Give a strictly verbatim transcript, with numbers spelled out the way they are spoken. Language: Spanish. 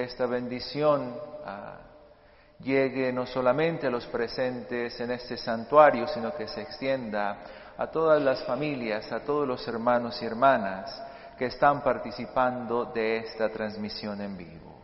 esta bendición uh, llegue no solamente a los presentes en este santuario, sino que se extienda a todas las familias, a todos los hermanos y hermanas que están participando de esta transmisión en vivo.